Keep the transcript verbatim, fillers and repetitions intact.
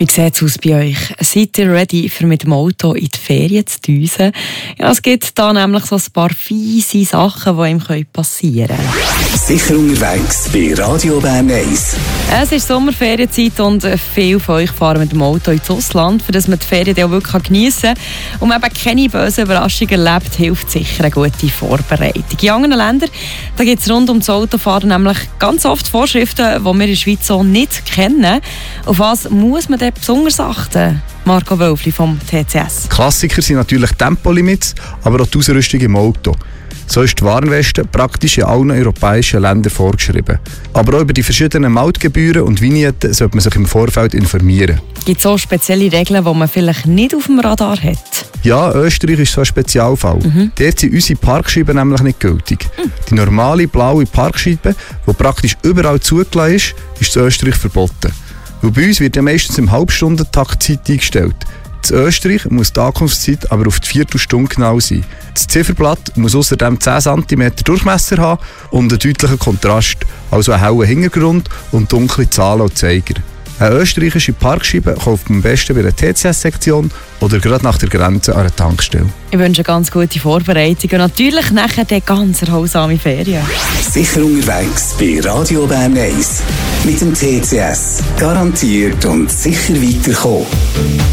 Wie sieht es aus bei euch? Seid ihr ready, für mit dem Auto in die Ferien zu düsen? Ja, es gibt da nämlich so ein paar fiese Sachen, die ihm passieren können. Sicher unterwegs bei Radio Bern eins. Es ist Sommerferienzeit und viele von euch fahren mit dem Auto ins Ausland, für das man die Ferien auch wirklich geniessen kann. Und man eben keine bösen Überraschungen erlebt, hilft sicher eine gute Vorbereitung. In anderen Ländern gibt es rund um das Autofahren nämlich ganz oft Vorschriften, die wir in der Schweiz so nicht kennen. Auf was muss man dort besonders achten? Marco Wölfli vom T C S. Klassiker sind natürlich Tempolimits, aber auch die Ausrüstung im Auto. So ist die Warnweste praktisch in allen europäischen Ländern vorgeschrieben. Aber auch über die verschiedenen Mautgebühren und Vignetten sollte man sich im Vorfeld informieren. Gibt es auch spezielle Regeln, die man vielleicht nicht auf dem Radar hat? Ja, Österreich ist so ein Spezialfall. Mhm. Dort sind unsere Parkscheiben nämlich nicht gültig. Mhm. Die normale blaue Parkscheibe, die praktisch überall zugelassen ist, ist in Österreich verboten. Und bei uns wird ja meistens im Halbstundentakt Zeit eingestellt. In Österreich muss die Ankunftszeit aber auf die Viertelstunde genau sein. Das Zifferblatt muss außerdem zehn Zentimeter Durchmesser haben und einen deutlichen Kontrast, also einen hellen Hintergrund und dunkle Zahlen und Zeiger. Eine österreichische Parkscheibe kauft man am besten bei einer T C S-Sektion oder gerade nach der Grenze an einer Tankstelle. Ich wünsche eine ganz gute Vorbereitung und natürlich nachher die ganz erholsame Ferien. Sicher unterwegs bei Radio Bern eins. Mit dem T C S. Garantiert und sicher weiterkommen.